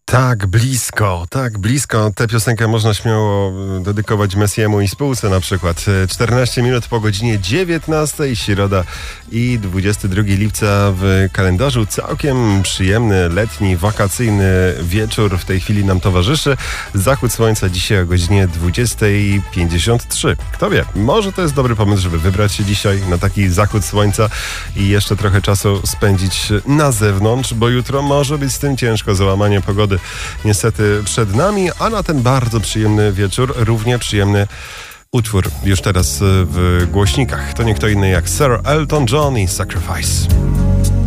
Tak blisko. Tę piosenkę można śmiało dedykować Messiemu i spółce na przykład. 14 minut po godzinie 19, środa i 22 lipca w kalendarzu. Całkiem przyjemny, letni, wakacyjny wieczór w tej chwili nam towarzyszy. Zachód słońca dzisiaj o godzinie 20:53. Kto wie, może to jest dobry pomysł, żeby wybrać się dzisiaj na taki zachód słońca i jeszcze trochę czasu spędzić na zewnątrz, bo jutro może być z tym ciężko. Załamanie pogody niestety przed nami, a na ten bardzo przyjemny wieczór równie przyjemny utwór już teraz w głośnikach. To nie kto inny jak Sir Elton John i Sacrifice.